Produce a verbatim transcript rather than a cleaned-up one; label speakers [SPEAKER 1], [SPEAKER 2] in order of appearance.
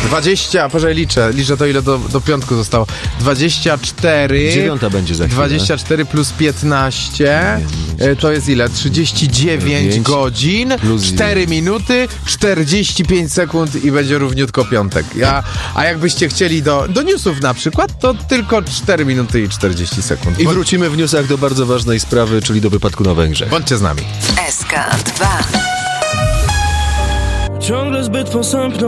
[SPEAKER 1] dwadzieścia, poczekaj, liczę, liczę to ile do, do piątku zostało. dwadzieścia cztery.
[SPEAKER 2] Dziewiąta będzie za chwilę.
[SPEAKER 1] dwadzieścia cztery plus piętnaście. Nie, to jest ile? trzydzieści dziewięć godzin,
[SPEAKER 2] plus
[SPEAKER 1] cztery minuty, czterdzieści pięć sekund i będzie równiutko piątek. Ja, a jakbyście chcieli do, do newsów na przykład, to tylko cztery minuty i czterdzieści sekund.
[SPEAKER 2] I wrócimy w newsach do bardzo ważnej sprawy, czyli do wypadku na Węgrzech.
[SPEAKER 1] Bądźcie z nami.
[SPEAKER 3] S K dwa.
[SPEAKER 4] Ciągle zbyt posępną